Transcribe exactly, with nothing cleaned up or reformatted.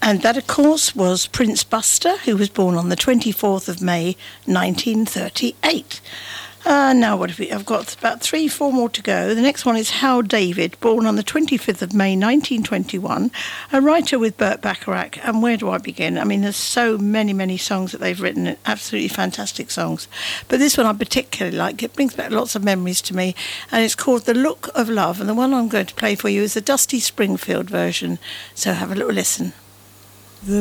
And that, of course, was Prince Buster, who was born on the twenty-fourth of May, nineteen thirty-eight. Uh, now, what have we? I've got about three, four more to go. The next one is Hal David, born on the twenty-fifth of May, nineteen twenty-one, a writer with Burt Bacharach. And where do I begin? I mean, there's so many, many songs that they've written, absolutely fantastic songs. But this one I particularly like. It brings back lots of memories to me, and it's called The Look of Love. And the one I'm going to play for you is the Dusty Springfield version. So have a little listen.